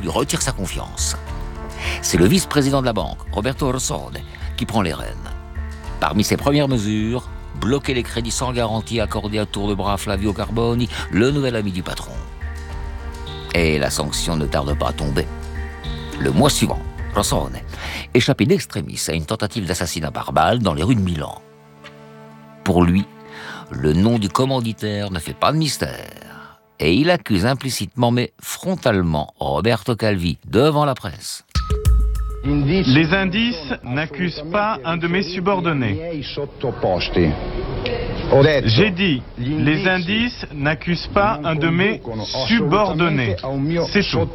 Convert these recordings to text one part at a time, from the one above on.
lui retire sa confiance. C'est le vice-président de la banque, Roberto Rossone, qui prend les rênes. Parmi ses premières mesures, bloquer les crédits sans garantie accordés à tour de bras à Flavio Carboni, le nouvel ami du patron. Et la sanction ne tarde pas à tomber. Le mois suivant, Rossone échappait d'extremis à une tentative d'assassinat par balle dans les rues de Milan. Pour lui, le nom du commanditaire ne fait pas de mystère. Et il accuse implicitement mais frontalement Roberto Calvi devant la presse. Les indices n'accusent pas un de mes subordonnés. J'ai dit, les indices n'accusent pas un de mes subordonnés. C'est tout.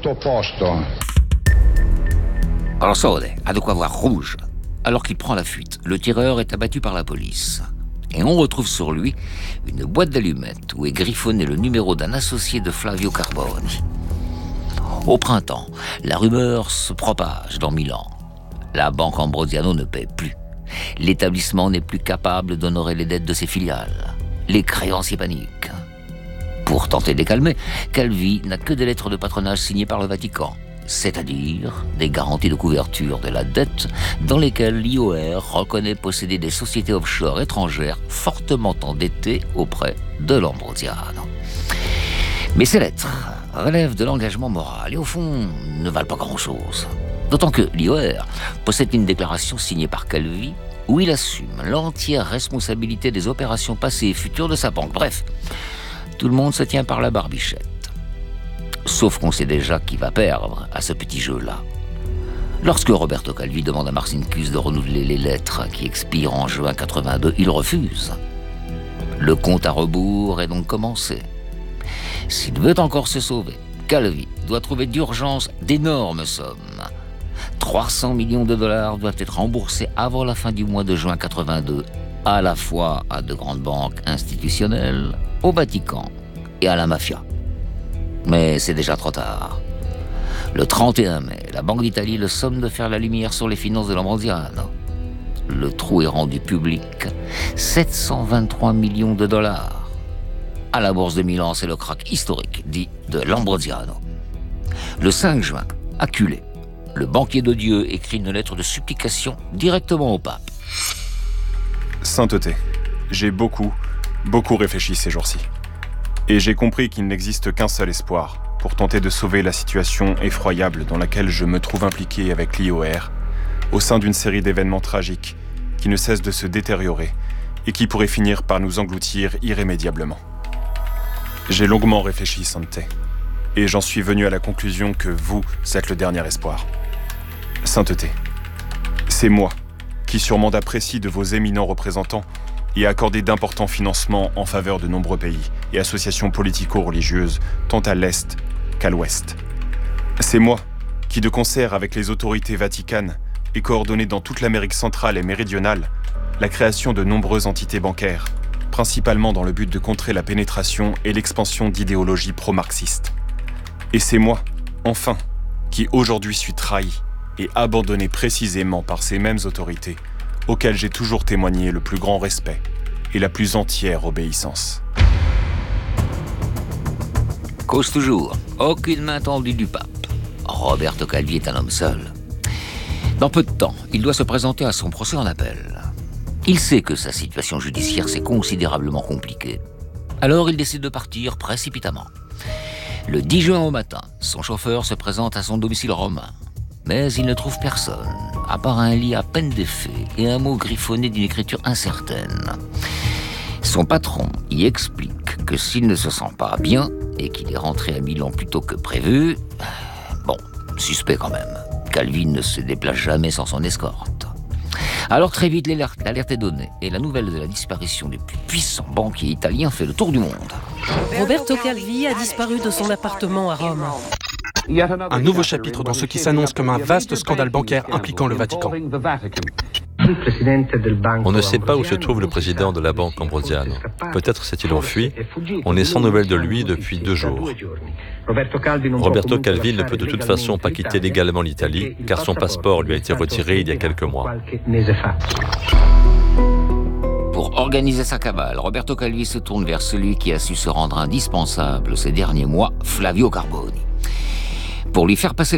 Rossone a de quoi voir rouge. Alors qu'il prend la fuite, le tireur est abattu par la police. Et on retrouve sur lui une boîte d'allumettes où est griffonné le numéro d'un associé de Flavio Carboni. Au printemps, la rumeur se propage dans Milan. La banque Ambrosiano ne paie plus. L'établissement n'est plus capable d'honorer les dettes de ses filiales. Les créanciers paniquent. Pour tenter de les calmer, Calvi n'a que des lettres de patronage signées par le Vatican, c'est-à-dire des garanties de couverture de la dette dans lesquelles l'IOR reconnaît posséder des sociétés offshore étrangères fortement endettées auprès de l'Ambrosiano. Mais ces lettres relèvent de l'engagement moral et au fond ne valent pas grand-chose. D'autant que l'IOR possède une déclaration signée par Calvi où il assume l'entière responsabilité des opérations passées et futures de sa banque. Bref, tout le monde se tient par la barbichette. Sauf qu'on sait déjà qui va perdre à ce petit jeu-là. Lorsque Roberto Calvi demande à Marcinkus de renouveler les lettres qui expirent en juin 82, il refuse. Le compte à rebours est donc commencé. S'il veut encore se sauver, Calvi doit trouver d'urgence d'énormes sommes. 300 millions de dollars doivent être remboursés avant la fin du mois de juin 82, à la fois à de grandes banques institutionnelles, au Vatican et à la mafia. Mais c'est déjà trop tard. Le 31 mai, la Banque d'Italie le somme de faire la lumière sur les finances de l'Ambrosiano. Le trou est rendu public, 723 millions de dollars. À la bourse de Milan, c'est le krach historique, dit de l'Ambrosiano. Le 5 juin, acculé, le banquier de Dieu écrit une lettre de supplication directement au pape. Sainteté, j'ai beaucoup réfléchi ces jours-ci. Et j'ai compris qu'il n'existe qu'un seul espoir pour tenter de sauver la situation effroyable dans laquelle je me trouve impliqué avec l'IOR, au sein d'une série d'événements tragiques qui ne cessent de se détériorer et qui pourraient finir par nous engloutir irrémédiablement. J'ai longuement réfléchi, Sainte, et j'en suis venu à la conclusion que vous êtes le dernier espoir. Sainteté, c'est moi qui, sur mandat précis de vos éminents représentants, ai accordé d'importants financements en faveur de nombreux pays et associations politico-religieuses, tant à l'Est qu'à l'Ouest. C'est moi qui, de concert avec les autorités vaticanes, ai coordonné dans toute l'Amérique centrale et méridionale la création de nombreuses entités bancaires, principalement dans le but de contrer la pénétration et l'expansion d'idéologies pro-marxistes. Et c'est moi, enfin, qui aujourd'hui suis trahi et abandonné précisément par ces mêmes autorités, auxquelles j'ai toujours témoigné le plus grand respect et la plus entière obéissance. Cause toujours, aucune main tendue du pape. Roberto Calvi est un homme seul. Dans peu de temps, il doit se présenter à son procès en appel. Il sait que sa situation judiciaire s'est considérablement compliquée. Alors il décide de partir précipitamment. Le 10 juin au matin, son chauffeur se présente à son domicile romain. Mais il ne trouve personne, à part un lit à peine défait et un mot griffonné d'une écriture incertaine. Son patron y explique que s'il ne se sent pas bien et qu'il est rentré à Milan plus tôt que prévu, bon, suspect quand même. Calvi ne se déplace jamais sans son escorte. Alors très vite, l'alerte est donnée et la nouvelle de la disparition du plus puissant banquier italien fait le tour du monde. Roberto Calvi a disparu de son appartement à Rome. Un nouveau chapitre dans ce qui s'annonce comme un vaste scandale bancaire impliquant le Vatican. On ne sait pas où se trouve le président de la banque Ambrosiano. Peut-être s'est-il enfui. On est sans nouvelles de lui depuis 2 jours. Roberto Calvi ne peut de toute façon pas quitter légalement l'Italie, car son passeport lui a été retiré il y a quelques mois. Pour organiser sa cabale, Roberto Calvi se tourne vers celui qui a su se rendre indispensable ces derniers mois, Flavio Carboni. Pour lui faire passer